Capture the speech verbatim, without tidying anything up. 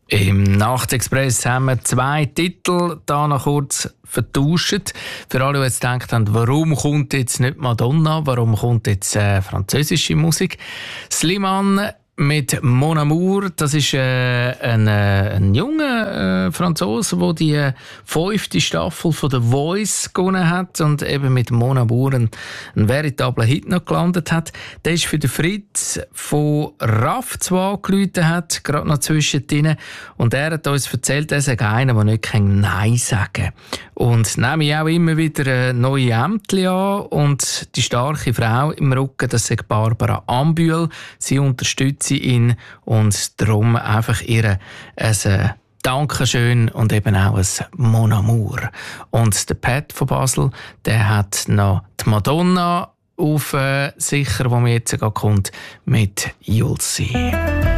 Im Nachtexpress haben wir zwei Titel da noch kurz vertauscht. Für alle, die jetzt gedacht haben, warum kommt jetzt nicht Madonna, warum kommt jetzt äh, französische Musik? Slimane mit Mon Amour, das ist äh, ein, äh, ein junger äh, Franzose, der die äh, fünfte Staffel von The Voice gewonnen hat und eben mit Mon Amour einen, einen veritablen Hit noch gelandet hat. Der ist für den Fritz von Raff zwar angerufen hat, gerade noch zwischendrin. Und er hat uns erzählt, er sei einer, der nicht Nein sagen kann. Und nehme ich auch immer wieder neue Ämter an. Und die starke Frau im Rücken, das ist Barbara Ambühl. Sie unterstützt ihn und darum einfach ihr ein Dankeschön und eben auch ein Mon Amour. Und der Pat von Basel, der hat noch die Madonna auf äh, sicher, wo mir jetzt kommt, mit You'll See.